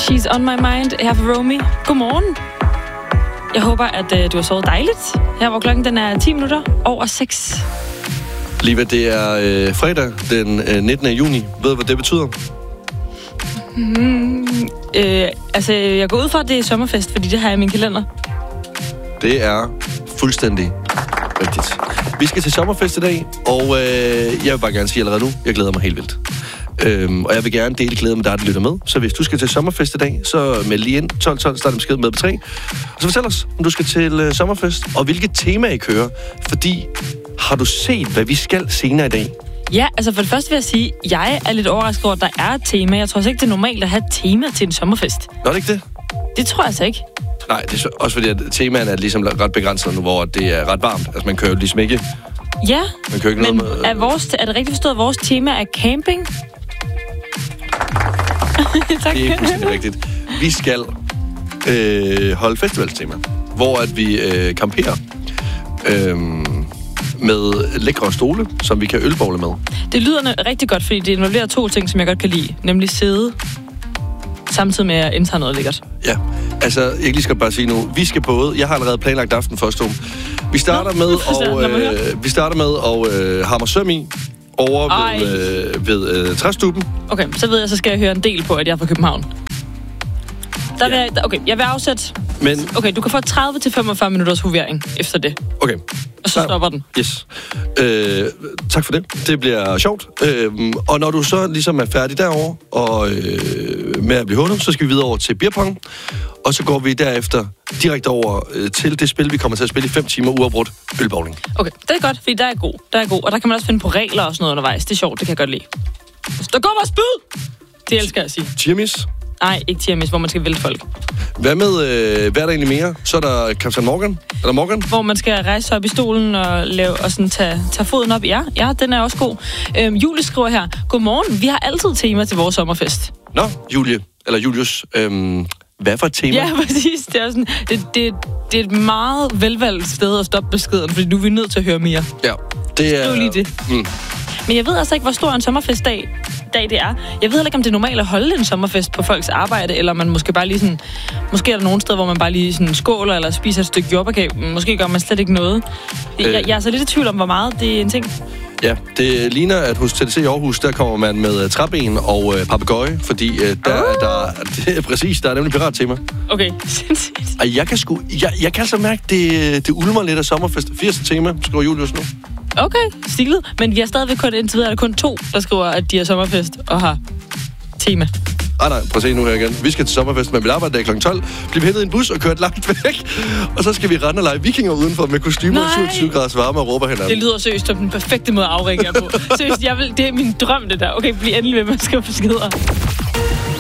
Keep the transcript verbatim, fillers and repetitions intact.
She's on my mind her for Romy. Godmorgen. Jeg håber, at øh, du har sovet dejligt. Her hvor klokken den er ti minutter over seks. Liva, det er øh, fredag den øh, nittende juni. Ved du, hvad det betyder? Mm, øh, altså, jeg går ud fra, at det er sommerfest, fordi det har jeg i min kalender. Det er fuldstændig rigtigt. Vi skal til sommerfest i dag, og øh, jeg vil bare gerne sige allerede nu, jeg glæder mig helt vildt. Øhm, og jeg vil gerne dele glæde med dig, der lytter med. Så hvis du skal til sommerfest i dag, så meld lige ind tolv tolv, start besked med på tre. Og så fortæl os, om du skal til øh, sommerfest, og hvilket tema I kører. Fordi, har du set, hvad vi skal senere i dag? Ja, altså for det første vil jeg sige, at jeg er lidt overrasket over, at der er et tema. Jeg tror også ikke, det er normalt at have et tema til en sommerfest. Nå, er det ikke det? Det tror jeg altså ikke. Nej, det er også fordi, at temaen er ligesom ret begrænset nu, hvor det er ret varmt. Altså, man kører jo ligesom ikke... Ja, man kører ikke men noget med, er, vores, er det rigtigt forstået, at vores tema er camping? Tak. Det er ikke fuldstændig rigtigt. Vi skal øh, holde festivalstema, hvor at vi øh, camperer øh, med lækre stole, som vi kan ølbowle med. Det lyder rigtig godt, fordi det involverer to ting, som jeg godt kan lide. Nemlig sidde, samtidig med at indtage noget lækkert. Ja, altså, jeg lige skal bare sige nu, vi skal både, jeg har allerede planlagt aften for Stum. Vi starter med og øh, vi starter med og øh, hammer søm i over ved, øh, ved øh, træstuben. Okay, så ved jeg, så skal jeg høre en del på, at jeg er fra København. Der vil ja. jeg, okay, jeg vil afsætte... Men, okay, du kan få tredive til femogfyrre minutters hovering efter det. Okay. Og så stopper den. Yes. Øh, tak for det. Det bliver sjovt. Øh, og når du så ligesom er færdig derovre og øh, med at blive hundet, så skal vi videre over til beerpong. Og så går vi derefter direkte over øh, til det spil, vi kommer til at spille i fem timer uafbrudt ølbowling. Okay, det er godt, fordi der er god. Der er god. Og der kan man også finde på regler og sådan noget undervejs. Det er sjovt, det kan jeg godt lide. Der går vores spyd! Det elsker jeg at sige. Tirmis? Nej, ikke tiramisu, hvor man skal vælte folk. Hvad med, øh, hvad er der egentlig mere? Så er der Captain Morgan. Er der Morgan? Hvor man skal rejse op i stolen og, lave, og sådan tage, tage foden op. Ja, ja, den er også god. Øhm, Julie skriver her, godmorgen, vi har altid tema til vores sommerfest. Nå, Julie, eller Julius, øhm, hvad for et tema? Ja, præcis. Det er, sådan, det, det, det er et meget velvalgt sted at stoppe beskeden, fordi nu er vi nødt til at høre mere. Ja, det er... Skriv lige det. Mm. Men jeg ved altså ikke, hvor stor en sommerfestdag dag det er. Jeg ved heller ikke, om det er normalt at holde en sommerfest på folks arbejde, eller man måske bare lige sådan... Måske er der nogle steder, hvor man bare lige sådan skåler eller spiser et stykke jordbærkage. Måske gør man slet ikke noget. Jeg, jeg er så lidt i tvivl om, hvor meget det er en ting. Ja, det ligner, at hos T D C i Aarhus, der kommer man med uh, træben og uh, papegøje, fordi uh, der, uh. der, det er præcis, der er nemlig pirattema. Okay, sindssygt. Og jeg kan sgu... Jeg, jeg kan så mærke, det, det ulmer lidt af sommerfest. firs tema, skriver Julius nu. Okay, stilet. Men vi har stadigvæk kun, indtil videre, er der kun to, der skriver, at de har sommerfest og har tema. Ah, nej, prøv at se nu her igen. Vi skal til sommerfest, men vi arbejder dag klokken tolv. Bliver hentet i en bus og kørt langt væk. Og så skal vi rende og lege vikinger udenfor med kostymer og syvogtyve graders varme og råber hinanden. Det lyder seriøst som den perfekte måde at afreagere på. Seriøst, jeg vil, det er min drøm, det der. Okay, bliv endelig ved med at skrive beskeder.